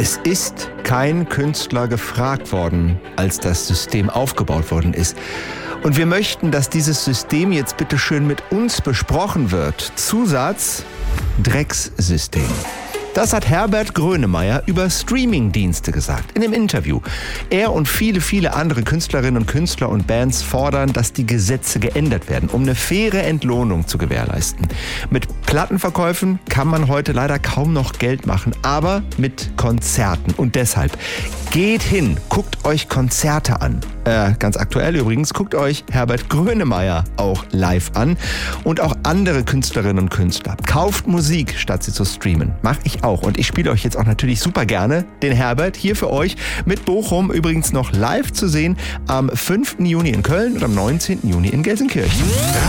Es ist kein Künstler gefragt worden, als das System aufgebaut worden ist. Und wir möchten, dass dieses System jetzt bitte schön mit uns besprochen wird. Zusatz: Dreckssystem. Das hat Herbert Grönemeyer über Streamingdienste gesagt, in einem Interview. Er und viele, viele andere Künstlerinnen und Künstler und Bands fordern, dass die Gesetze geändert werden, um eine faire Entlohnung zu gewährleisten. Mit Plattenverkäufen kann man heute leider kaum noch Geld machen, aber mit Konzerten. Und deshalb geht hin, guckt euch Konzerte an. Ganz aktuell übrigens, guckt euch Herbert Grönemeyer auch live an und auch andere Künstlerinnen und Künstler. Kauft Musik, statt sie zu streamen. Mach ich auch. Und ich spiele euch jetzt auch natürlich super gerne den Herbert hier für euch mit Bochum übrigens noch live zu sehen am 5. Juni in Köln und am 19. Juni in Gelsenkirchen.